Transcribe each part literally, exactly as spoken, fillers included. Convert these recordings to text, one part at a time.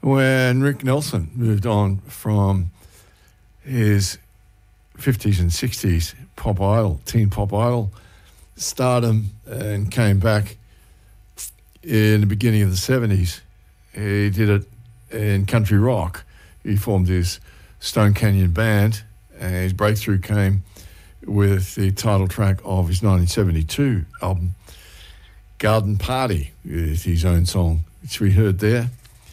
when Rick Nelson moved on from his fifties and sixties pop idol, teen pop idol stardom, and came back in the beginning of the seventies. He did it in country rock. He formed his Stone Canyon Band, and his breakthrough came with the title track of his nineteen seventy-two album, Garden Party, with his own song, which we heard there.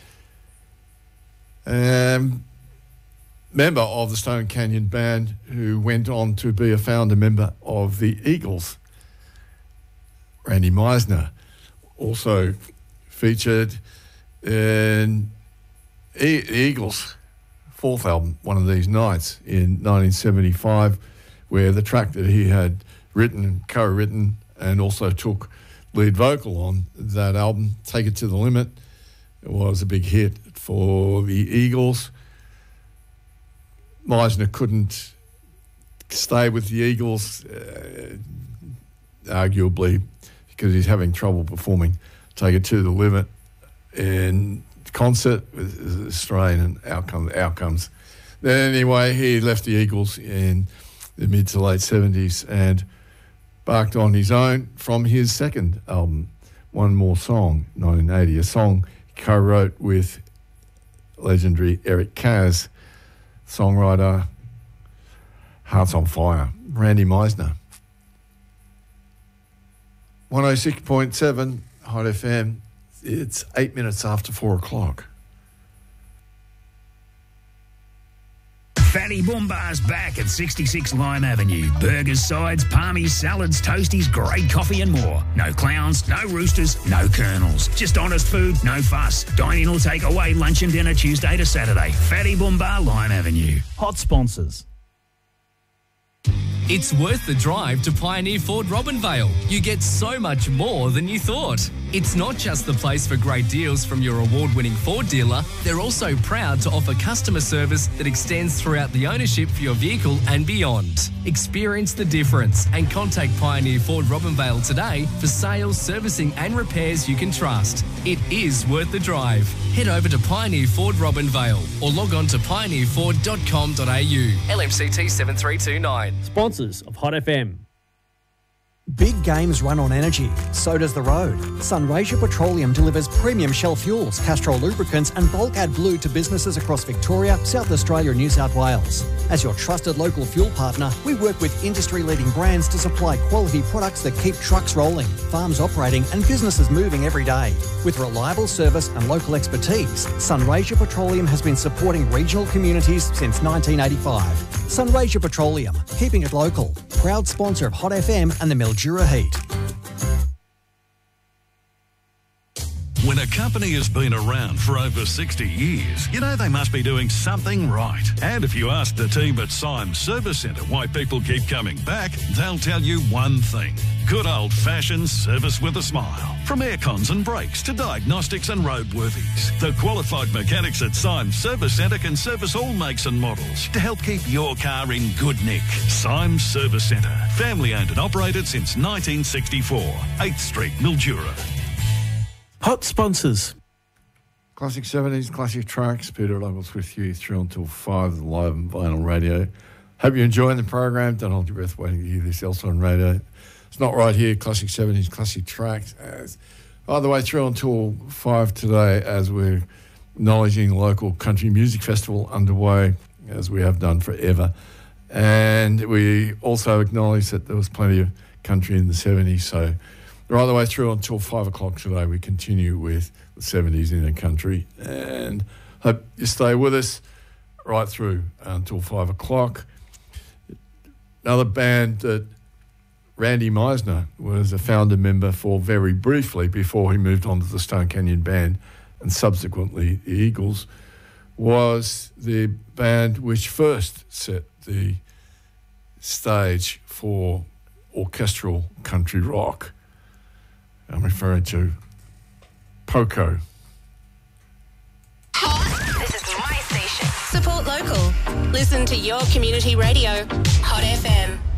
Um, member of the Stone Canyon Band, who went on to be a founder member of the Eagles, Randy Meisner, also featured in e- the Eagles' fourth album, One of These Nights, in nineteen seventy-five, where the track that he had written, co-written, and also took lead vocal on that album, Take It to the Limit, it was a big hit for the Eagles. Meisner couldn't stay with the Eagles, uh, arguably because he's having trouble performing Take It to the Limit in concert with Australian outcome, outcomes. Then anyway, he left the Eagles in the mid to late seventies and embarked on his own from his second album, One More Song, nineteen eighty, a song he co-wrote with legendary Eric Kaz, songwriter, Hearts on Fire, Randy Meisner. one oh six point seven Hot F M, it's eight minutes after four o'clock. Fatty Boombar's back at sixty-six Lime Avenue. Burgers, sides, palmies, salads, toasties, great coffee and more. No clowns, no roosters, no colonels. Just honest food, no fuss. Dine in or take away lunch and dinner Tuesday to Saturday. Fatty Boombar, Lime Avenue. Hot sponsors. It's worth the drive to Pioneer Ford Robinvale. You get so much more than you thought. It's not just the place for great deals from your award-winning Ford dealer. They're also proud to offer customer service that extends throughout the ownership for your vehicle and beyond. Experience the difference and contact Pioneer Ford Robinvale today for sales, servicing and repairs you can trust. It is worth the drive. Head over to Pioneer Ford Robinvale or log on to pioneer ford dot com dot a u. L M C T seven three two nine. Sponsors of Hot F M. Big games run on energy, so does the road. Sunraysia Petroleum delivers premium Shell fuels, Castrol lubricants and bulk AdBlue to businesses across Victoria, South Australia and New South Wales. As your trusted local fuel partner, we work with industry-leading brands to supply quality products that keep trucks rolling, farms operating and businesses moving every day. With reliable service and local expertise, Sunraysia Petroleum has been supporting regional communities since nineteen eighty-five. Sunraysia Petroleum, keeping it local. Proud sponsor of Hot F M and the Mildura Heat. When a company has been around for over sixty years, you know they must be doing something right. And if you ask the team at Symes Service Centre why people keep coming back, they'll tell you one thing. Good old-fashioned service with a smile. From aircons and brakes to diagnostics and roadworthies, the qualified mechanics at Symes Service Centre can service all makes and models to help keep your car in good nick. Symes Service Centre, family-owned and operated since nineteen sixty-four. eighth Street, Mildura. Hot sponsors. Classic seventies, classic tracks. Peter Douglas with you through until five, live on vinyl radio. Hope you're enjoying the program. Don't hold your breath waiting to hear this else on radio. It's not right here, classic seventies, classic tracks. As, by the way, through until five today as we're acknowledging the local country music festival underway, as we have done forever. And we also acknowledge that there was plenty of country in the seventies, so right the way through until five o'clock today, we continue with the seventies in the country. And hope you stay with us right through until five o'clock. Another band that Randy Meisner was a founder member for very briefly before he moved on to the Stone Canyon Band and subsequently the Eagles, was the band which first set the stage for orchestral country rock. I'm referring to Poco. This is my station. Support local. Listen to your community radio. Hot F M.